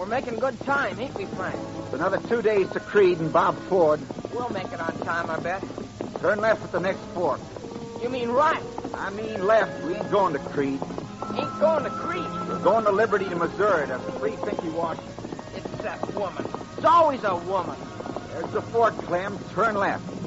We're making good time, ain't we, Frank? It's another 2 days to Creed and Bob Ford. We'll make it on time, I bet. Turn left at the next fork. You mean right? I mean left. We ain't going to Creed. Ain't going to Creed. We're going to Liberty to Missouri to free Pinky Washington. It's that woman. It's always a woman. There's the fork, Clem. Turn left.